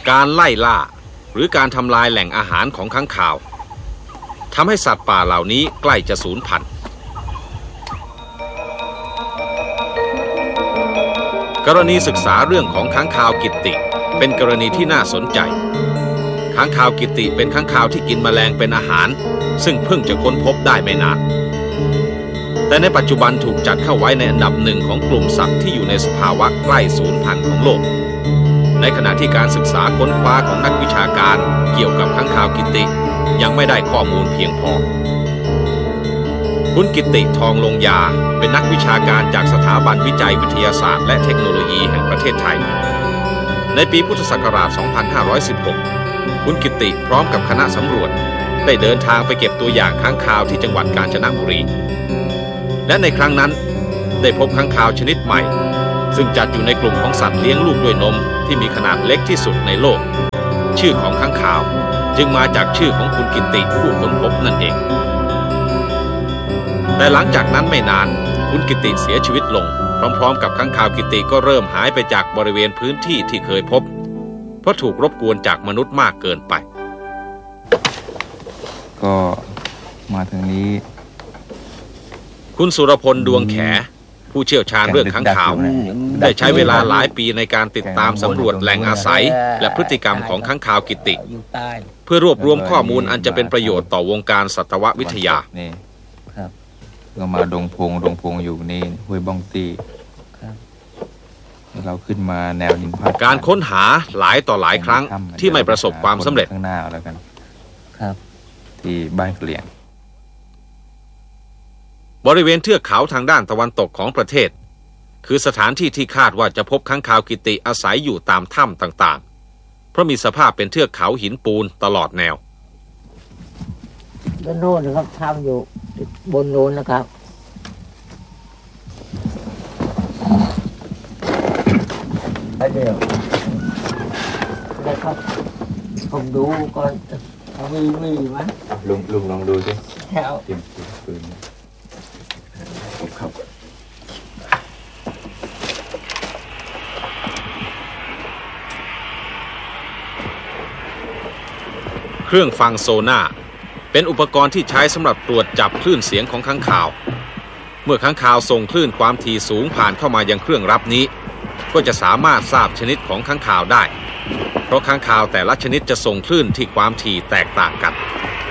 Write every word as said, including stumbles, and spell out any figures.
การไล่ล่าหรือการทำลายแหล่งอาหารของค้างคาวทำให้สัตว์ป่าเหล่านี้ใกล้จะสูญพันธุ์กรณีศึกษาเรื่องของค้างคาวกิตติเป็นกรณีที่น่าสนใจค้างคาวกิตติเป็นค้างคาวที่กินแมลงเป็นอาหารซึ่งเพิ่งจะค้นพบได้ไม่นานแต่ในปัจจุบันถูกจัดเข้าไว้ในอันดับหนึ่งของกลุ่มสัตว์ที่อยู่ในสภาวะใกล้สูญพันธุ์ของโลกในขณะที่การศึกษาค้นคว้าของนักวิชาการเกี่ยวกับค้างคาวกิตติยังไม่ได้ข้อมูลเพียงพอคุณกิตติทองลงยาเป็นนักวิชาการจากสถาบันวิจัยวิทยาศาสตร์และเทคโนโลยีแห่งประเทศไทยในปีพุทธศักราช สองพันห้าร้อยสิบหก คุณกิตติพร้อมกับคณะสำรวจได้เดินทางไปเก็บตัวอย่างค้างคาวที่จังหวัดกาญจนบุรีและในครั้งนั้นได้พบค้างคาวชนิดใหม่ซึ่งจัดอยู่ในกลุ่มของสัตว์เลี้ยงลูกด้วยนมที่มีขนาดเล็กที่สุดในโลกชื่อของค้างคาวจึงมาจากชื่อของคุณกิตติผู้ค้นพบนั่นเองแต่หลังจากนั้นไม่นานคุณกิตติเสียชีวิตลงพร้อมๆกับค้างคาวกิตติก็เริ่มหายไปจากบริเวณพื้นที่ที่เคยพบเพราะถูกรบกวนจากมนุษย์มากเกินไปก็มาทางนี้คุณสุรพลดวงแขผู้เชี่ยวชาญเรื่องค้างคาวได้ใช้เวลาหลายปีในการติดตามสำรวจแหล่งอาศัยและพฤติกรรมของค้างคาวกิตติเพื่อรวบรวมข้อมูลอันจะเป็นประโยชน์ต่อวงการสัตววิทยาเรามาดงพงดงพงอยู่นี่ห้วยบ้องตี้เราขึ้นมาแนวหินผาการค้นหาหลายต่อหลายครั้งที่ไม่ประสบความสำเร็จข้างหน้าแล้วกันครับที่บ้านเกลียงบริเวณเทือกเขาทางด้านตะวันตกของประเทศคือสถานที่ที่คาดว่าจะพบค้างคาวกิตติอาศัยอยู่ตามถ้ำต่างๆเพราะมีสภาพเป็นเทือกเขาหินปูนตลอดแนวด้านโน้นนะครับถ้ำอยู่บนโน้นนะครับเดี๋ยวนะครับผมดูก่อนมีมีไหมลุงลุงลองดูสิแถวเตรียมปืนครับเครื่องฟังโซน่าเป็นอุปกรณ์ที่ใช้สำหรับตรวจจับคลื่นเสียงของค้างคาวเมื่อค้างคาวส่งคลื่นความถี่สูงผ่านเข้ามายังเครื่องรับนี้ก็จะสามารถทราบชนิดของค้างคาวได้เพราะค้างคาวแต่ละชนิดจะส่งคลื่นที่ความถี่แตกต่างกัน